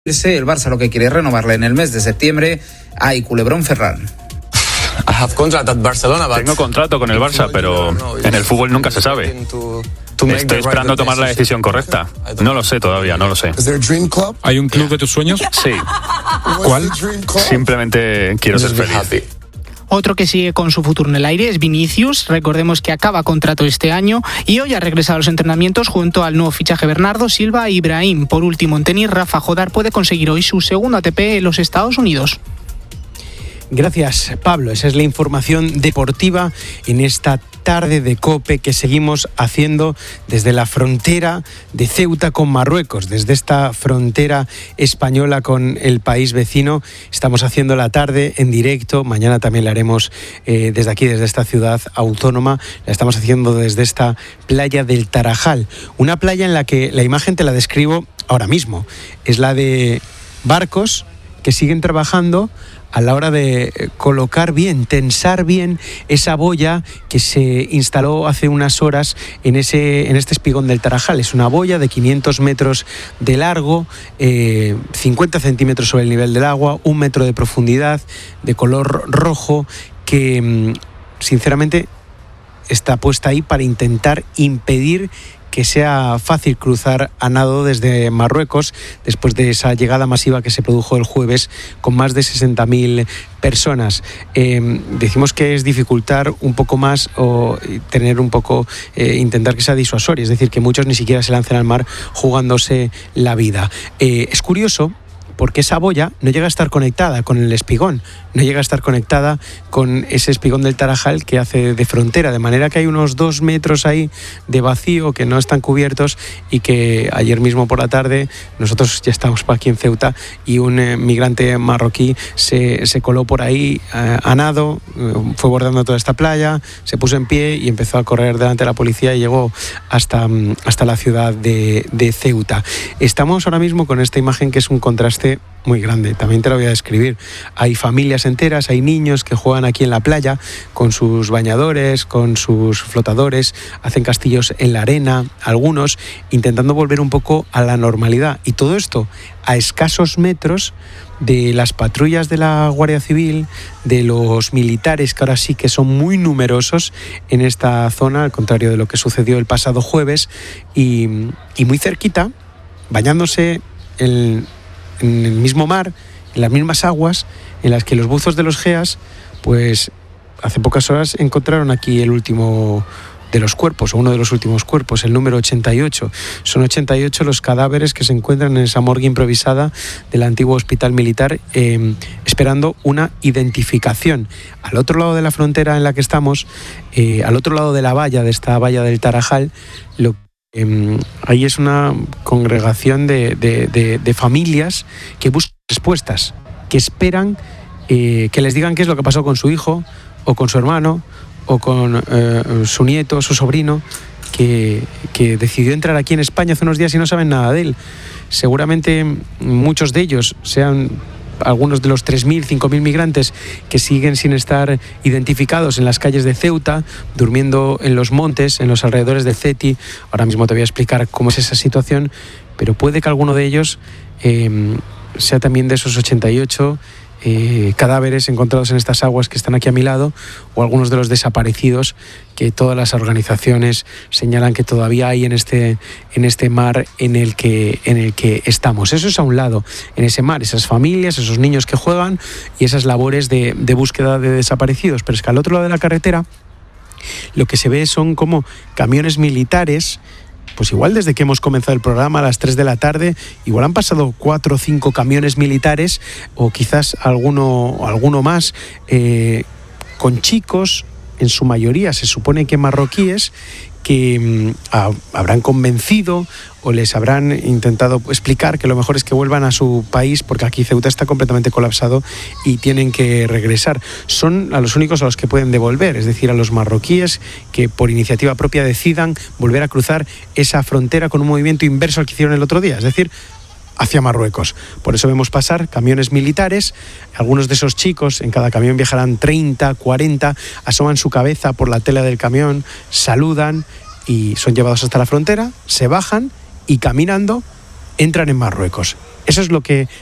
El Barça lo que quiere es renovarle en el mes de septiembre. Hay culebrón Ferran. Tengo contrato con el Barça, pero en el fútbol nunca se sabe. Estoy esperando tomar la decisión correcta. No lo sé todavía, no lo sé. ¿Hay un club de tus sueños? Sí. ¿Cuál? Simplemente quiero ser feliz. Otro que sigue con su futuro en el aire es Vinicius. Recordemos que acaba contrato este año y hoy ha regresado a los entrenamientos junto al nuevo fichaje Bernardo Silva e Ibrahim. Por último, en tenis, Rafa Jodar puede conseguir hoy su segundo ATP en los Estados Unidos. Gracias, Pablo. Esa es la información deportiva en esta tarde de COPE que seguimos haciendo desde la frontera de Ceuta con Marruecos, desde esta frontera española con el país vecino. Estamos haciendo la tarde en directo. Mañana también la haremos desde aquí, desde esta ciudad autónoma. La estamos haciendo desde esta playa del Tarajal. Una playa en la que la imagen te la describo ahora mismo. Es la de barcos que siguen trabajando a la hora de colocar bien, tensar bien esa boya que se instaló hace unas horas en este espigón del Tarajal. Es una boya de 500 metros de largo, 50 centímetros sobre el nivel del agua, 1 metro de profundidad, de color rojo, que sinceramente está puesta ahí para intentar impedir que sea fácil cruzar a nado desde Marruecos después de esa llegada masiva que se produjo el jueves con más de 60.000 personas. Decimos que es dificultar un poco más o tener un poco, intentar que sea disuasorio, es decir, que muchos ni siquiera se lancen al mar jugándose la vida. Es curioso porque esa boya no llega a estar conectada con el espigón, no llega a estar conectada con ese espigón del Tarajal que hace de frontera, de manera que hay unos 2 metros ahí de vacío que no están cubiertos y que ayer mismo por la tarde, nosotros ya estamos aquí en Ceuta y un migrante marroquí se coló por ahí a nado, fue bordando toda esta playa, se puso en pie y empezó a correr delante de la policía y llegó hasta la ciudad de Ceuta. Estamos ahora mismo con esta imagen que es un contraste muy grande, también te lo voy a describir. Hay familias enteras, hay niños que juegan aquí en la playa con sus bañadores, con sus flotadores, hacen castillos en la arena, algunos intentando volver un poco a la normalidad, y todo esto a escasos metros de las patrullas de la Guardia Civil, de los militares que ahora sí que son muy numerosos en esta zona, al contrario de lo que sucedió el pasado jueves, y muy cerquita, bañándose en el mismo mar, en las mismas aguas en las que los buzos de los GEAS, pues hace pocas horas encontraron aquí el último de los cuerpos, o uno de los últimos cuerpos, el número 88. Son 88 los cadáveres que se encuentran en esa morgue improvisada del antiguo hospital militar, esperando una identificación. Al otro lado de la frontera en la que estamos, al otro lado de la valla, de esta valla del Tarajal, ahí es una congregación de familias que buscan respuestas, que esperan que les digan qué es lo que pasó con su hijo o con su hermano o con su nieto, su sobrino, que decidió entrar aquí en España hace unos días y no saben nada de él. Seguramente muchos de ellos sean algunos de los 3.000, 5.000 migrantes que siguen sin estar identificados en las calles de Ceuta, durmiendo en los montes, en los alrededores de Ceti. Ahora mismo te voy a explicar cómo es esa situación, pero puede que alguno de ellos sea también de esos 88 cadáveres encontrados en estas aguas que están aquí a mi lado, o algunos de los desaparecidos que todas las organizaciones señalan que todavía hay en este mar en el que estamos. Eso es a un lado, en ese mar, esas familias, esos niños que juegan y esas labores de búsqueda de desaparecidos. Pero es que al otro lado de la carretera lo que se ve son como camiones militares. Pues igual desde que hemos comenzado el programa a las 3 de la tarde, igual han pasado 4 o 5 camiones militares, o quizás alguno más, con chicos, en su mayoría se supone que marroquíes, que habrán convencido o les habrán intentado explicar que lo mejor es que vuelvan a su país, porque aquí Ceuta está completamente colapsado y tienen que regresar. Son a los únicos a los que pueden devolver, es decir, a los marroquíes que por iniciativa propia decidan volver a cruzar esa frontera con un movimiento inverso al que hicieron el otro día, es decir, hacia Marruecos. Por eso vemos pasar camiones militares. Algunos de esos chicos, en cada camión viajarán 30, 40, asoman su cabeza por la tela del camión, saludan y son llevados hasta la frontera, se bajan y caminando entran en Marruecos. Eso es lo que